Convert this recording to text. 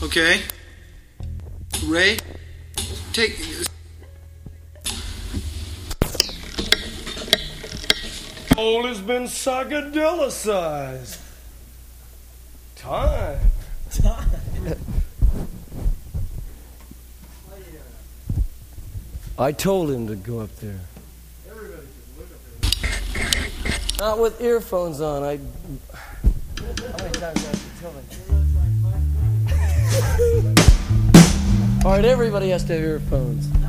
Okay. Ray, take... Old has been psychedelicised. Time. I told him to go up there. Not with earphones on. How many times do I have to tell him? All right, everybody has to have earphones.